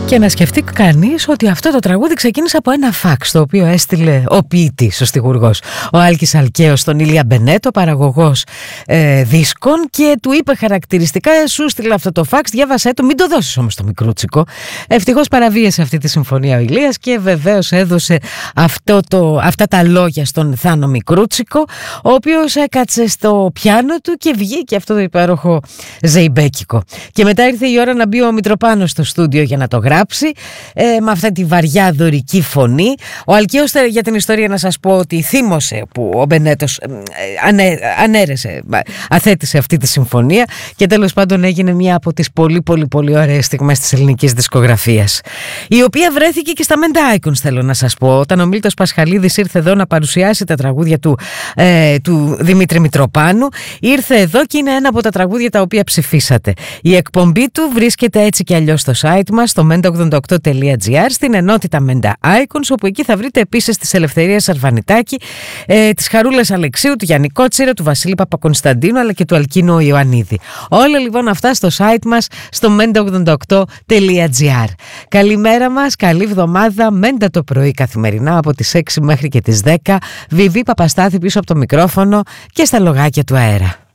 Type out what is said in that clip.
Και να σκεφτεί κανείς ότι αυτό το τραγούδι ξεκίνησε από ένα φαξ, το οποίο έστειλε ο ποιητής, ο στιχουργός, ο Άλκης Αλκαίος, στον Ηλία Μπενέτο, παραγωγός δίσκων, και του είπε χαρακτηριστικά: σου στείλε αυτό το φαξ, διάβασέ το, μην το δώσεις όμως στο Μικρούτσικο. Ευτυχώς παραβίασε αυτή τη συμφωνία ο Ηλίας και βεβαίως έδωσε αυτά τα λόγια στον Θάνο Μικρούτσικο, ο οποίος έκατσε στο πιάνο του και βγήκε αυτό το υπέροχο ζεϊμπέκικο. Και μετά ήρθε η ώρα να μπει ο Μητροπάνος στο στούντιο για να το γράψει, με αυτή τη βαριά δωρική φωνή. Ο Αλκαίος, για την ιστορία να σας πω, ότι θύμωσε που ο Μπενέτος αθέτησε αυτή τη συμφωνία, και τέλος πάντων έγινε μια από τις πολύ ωραίες στιγμές της ελληνικής δισκογραφίας, η οποία βρέθηκε και στα Menda Icons, θέλω να σας πω, όταν ο Μίλτος Πασχαλίδης ήρθε εδώ να παρουσιάσει τα τραγούδια του Δημήτρη Μητροπάνου. Ήρθε εδώ και είναι ένα από τα τραγούδια τα οποία ψηφίσατε. Η εκπομπή του βρίσκεται έτσι και αλλιώς στο site μας, στο menda88.gr, στην ενότητα Menda Icons, όπου εκεί θα βρείτε επίσης της Ελευθερίας Αρβανιτάκη, της Χαρούλας Αλεξίου, του Γιάννη Κότσιρα, του Βασίλη Παπακονσταντίνου, αλλά και του Αλκίνου Ιωαννίδη. Όλα λοιπόν αυτά στο site μας, στο menda88.gr. Καλημέρα μας, καλή εβδομάδα. Menda το πρωί καθημερινά από τις 6 μέχρι και τις 10. Βιβί Παπαστάθη πίσω από το μικρόφωνο και στα λογάκια του αέρα.